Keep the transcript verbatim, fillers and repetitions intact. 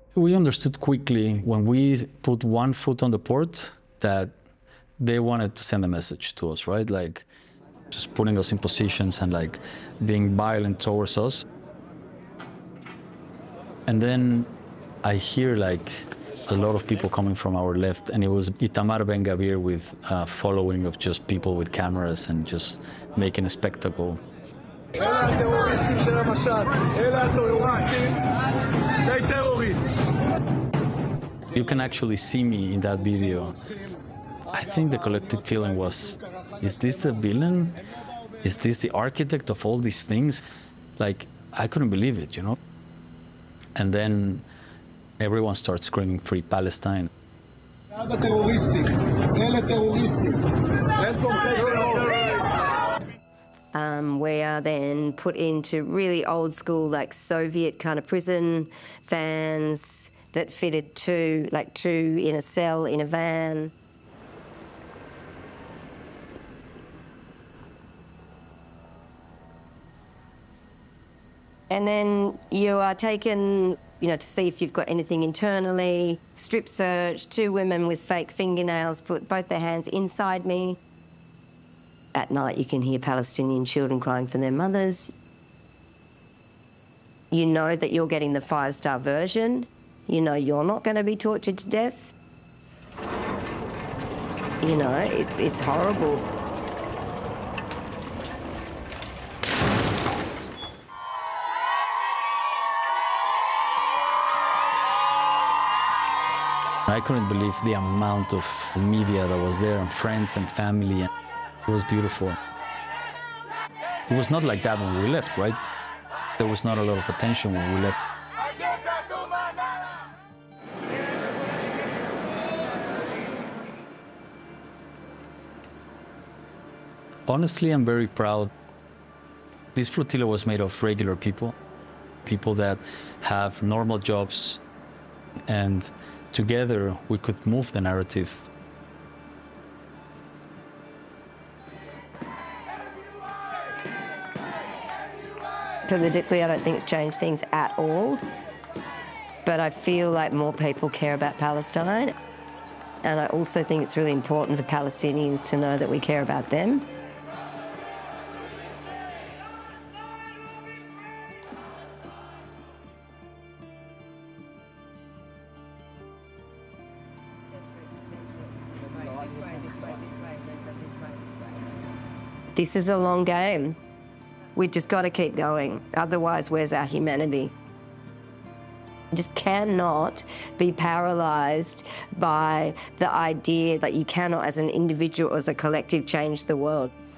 We understood quickly when we put one foot on the port that they wanted to send a message to us, right? Like just putting us in positions and like being violent towards us. And then I hear like a lot of people coming from our left, and it was Itamar Ben-Gvir with a following of just people with cameras and just making a spectacle. You can actually see me in that video. I think the collective feeling was, is this the villain? Is this the architect of all these things? Like, I couldn't believe it, you know? And then everyone starts screaming, "Free Palestine." Um, we are then put into really old school, like Soviet kind of prison vans that fitted two, like two in a cell in a van. And then you are taken, you know, to see if you've got anything internally, strip search, two women with fake fingernails put both their hands inside me. At night you can hear Palestinian children crying for their mothers. You know that you're getting the five-star version. You know you're not going to be tortured to death. You know, it's, it's horrible. I couldn't believe the amount of media that was there, and friends and family. It was beautiful. It was not like that when we left, right? There was not a lot of attention when we left. Honestly, I'm very proud. This flotilla was made of regular people, people that have normal jobs, and together we could move the narrative. Politically, I don't think it's changed things at all, but I feel like more people care about Palestine, and I also think it's really important for Palestinians to know that we care about them. This is a long game. We just got to keep going. Otherwise, where's our humanity? You just cannot be paralysed by the idea that you cannot, as an individual, as a collective, change the world.